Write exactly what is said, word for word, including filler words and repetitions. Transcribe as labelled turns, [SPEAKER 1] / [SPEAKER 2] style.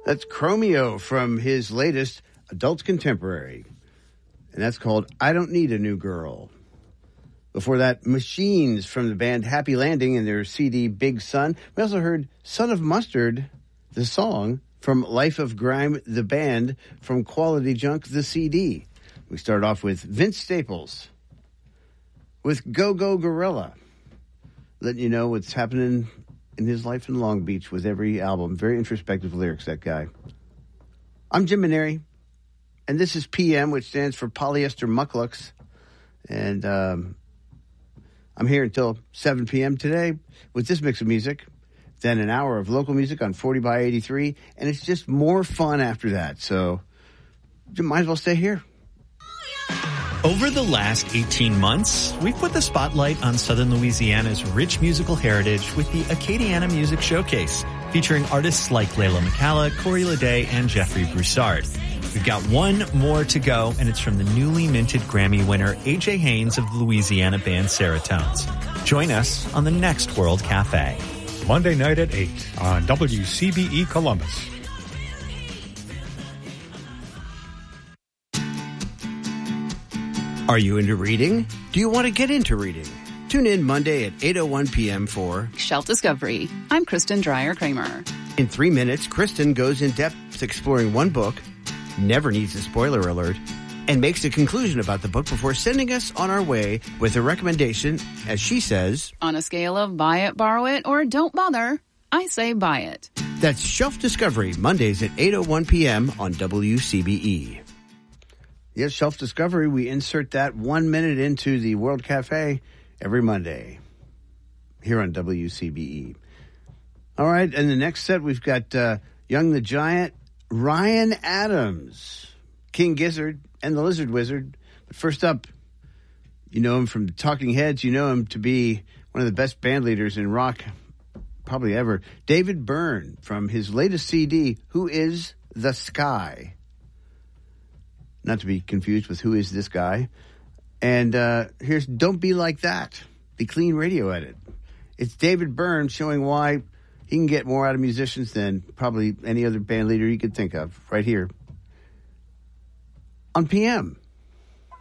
[SPEAKER 1] That's Chromeo from his latest Adult Contemporary. And that's called I Don't Need a New Girl. Before that, Machines from the band Happy Landing and their C D Big Sun. We also heard Son of Mustard, the song, from Life of Grime, the band, from Quality Junk, the C D. We start off with Vince Staples with Go Go Gorilla, letting you know what's happening in his life in Long Beach with every album. Very introspective lyrics, that guy. I'm Jim Maneri, and this is P M, which stands for Polyester Mucklucks. And um, I'm here until seven p.m. today with this mix of music. Then an hour of local music on forty by eighty-three, and it's just more fun after that. So you might as well stay here.
[SPEAKER 2] Over the last eighteen months, we've put the spotlight on Southern Louisiana's rich musical heritage with the Acadiana Music Showcase, featuring artists like Layla McCalla, Corey Leday, and Jeffrey Broussard. We've got one more to go, and it's from the newly minted Grammy winner A J Haynes of the Louisiana band Seratones. Join us on the next World Cafe.
[SPEAKER 3] Monday night at eight on W C B E Columbus.
[SPEAKER 1] Are you into reading? Do you want to get into reading? Tune in Monday at eight oh one p.m. for
[SPEAKER 4] Shelf Discovery. I'm Kristen Dreyer-Kramer.
[SPEAKER 1] In three minutes, Kristen goes in depth exploring one book, never needs a spoiler alert, and makes a conclusion about the book before sending us on our way with a recommendation, as she says,
[SPEAKER 4] on a scale of buy it, borrow it, or don't bother, I say buy it.
[SPEAKER 1] That's Shelf Discovery, Mondays at eight oh one p.m. on W C B E. Yes, Shelf Discovery, we insert that one minute into the World Cafe every Monday here on W C B E. All right, and the next set, we've got uh, Young the Giant, Ryan Adams, King Gizzard, and the Lizard Wizard. But first up, you know him from the Talking Heads. You know him to be one of the best band leaders in rock probably ever. David Byrne from his latest C D, Who Is the Sky? Not to be confused with Who Is This Guy? And uh, here's Don't Be Like That, the clean radio edit. It's David Byrne showing why he can get more out of musicians than probably any other band leader you could think of right here on P M.